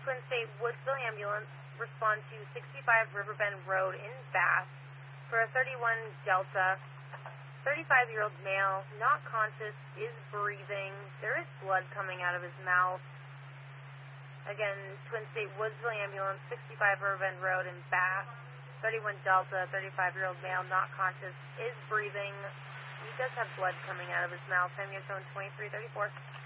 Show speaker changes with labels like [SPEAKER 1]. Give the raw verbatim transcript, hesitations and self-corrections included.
[SPEAKER 1] Twin State Woodsville Ambulance, respond to sixty-five Riverbend Road in Bath for a thirty-one Delta, thirty-five-year-old male, not conscious, is breathing. There is blood coming out of his mouth. Again, Twin State Woodsville Ambulance, sixty-five Riverbend Road in Bath, thirty-one Delta, thirty-five-year-old male, not conscious, is breathing. He does have blood coming out of his mouth. Time your zone twenty-three thirty-four.